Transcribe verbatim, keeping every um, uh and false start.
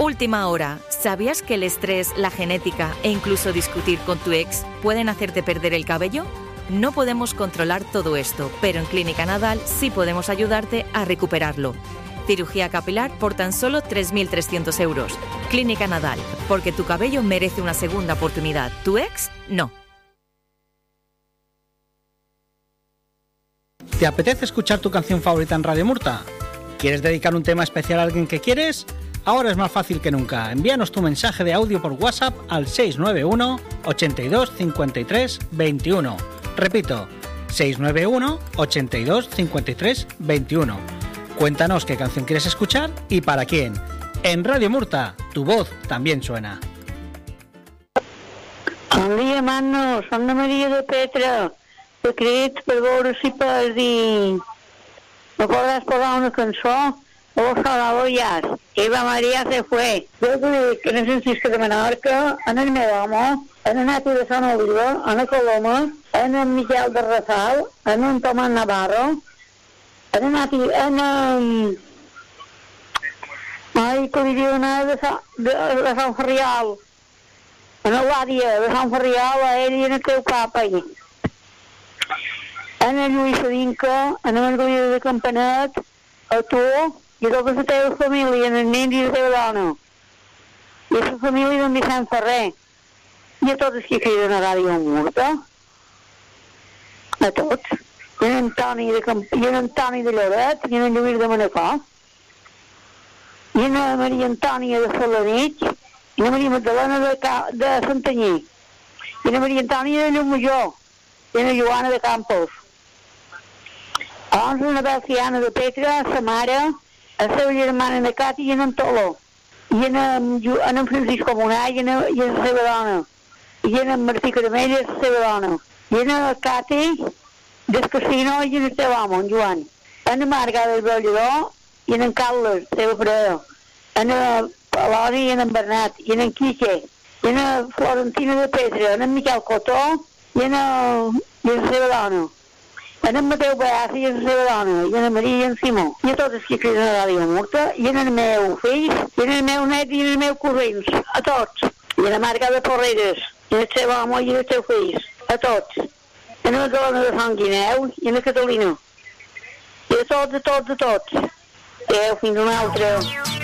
Última hora. ¿Sabías que el estrés, la genética e incluso discutir con tu ex pueden hacerte perder el cabello? No podemos controlar todo esto, pero en Clínica Nadal sí podemos ayudarte a recuperarlo. Cirugía capilar por tan solo tres mil trescientos euros. Clínica Nadal, porque tu cabello merece una segunda oportunidad. Tu ex, no. ¿Te apetece escuchar tu canción favorita en Radio Murta? ¿Quieres dedicar un tema especial a alguien que quieres? Ahora es más fácil que nunca. Envíanos tu mensaje de audio por WhatsApp al seis nueve uno, ochenta y dos, cincuenta y tres, veintiuno. Repito, seis nueve uno, ochenta y dos, cincuenta y tres, veintiuno. Cuéntanos qué canción quieres escuchar y para quién. En Radio Murta, tu voz también suena. Bon dia, Manu. Som la Maria de Petra. Te crits per veure si pots dir... ¿Me podrás posar una cançó? O Salvador Yas. Eva María se fue. Yo dic que en el Francisco de Menorca, en el meu home, en el Nati de Sant Oliva, en el Coloma, en el Miquel de Rafal, en el Tomàs Navarro, en el Nati, en el... Ai, que li diuen de, de, de Sant Ferriol, en el Guàdia de Sant Ferriol, a ell i en el teu papa. En el Lluís Dinca, en el Margarida de Campanet, a tu, i a tota la teva família, en el nen i la teva dona, i a la família d'en Vicent Ferrer, i a tots els que criden a Ràdio Murta, a tots, i en Antoni de, Camp... i en Antoni de Lloret, i en Lluís de Manacor, i en Maria Antònia de Solanich, i en Maria Magdalena de, Ca... de Santanyí, i en Maria Antònia de Llumajor, i en Joana de Campos. Abans una Belciana de Petra, sa mare, la seva germana de Cati i en Antoló, i en, en, en Francisco Monà i en, i en la seva dona, i en Martí Caramell i la seva dona, i en el Cati del Casino i en el seu home, en Joan, en la Marga del Brollador i en en Carles, la seva parella, en el Paloni i en en Bernat, i en en Quique, i en la Florentina de Petra, en en Miquel Cotó i en, el, i en la seva dona, en en Mateu Beas i en la seva dona, i en en Maria i en Simó, i a tots els que criden a Ràdio Murta, i en el meu fill, i en el meu net i en el meu cosins, a tots, i en la Marga de Porreres, i en el seu home i en el seu fill, a tots, i en la dona de Sant Guineu i en la Catalina, i a tots, a tots, a tots. Adéu, fins una altra.